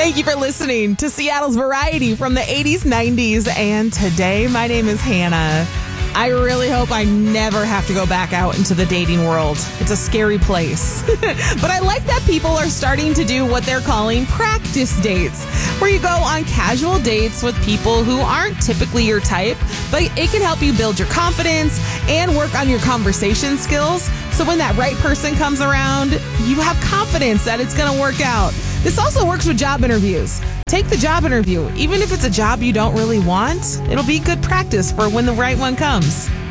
Thank you for listening to Seattle's Variety from the 80s, 90s, and today. My name is Hannah. I really hope I never have to go back out into the dating world. It's a scary place. But I like that people are starting to do what they're calling practice dates, where you go on casual dates with people who aren't typically your type, but it can help you build your confidence and work on your conversation skills. So when that right person comes around, you have confidence that it's going to work out. This also works with job interviews. Take the job interview. Even if it's a job you don't really want, it'll be good practice for when the right one comes.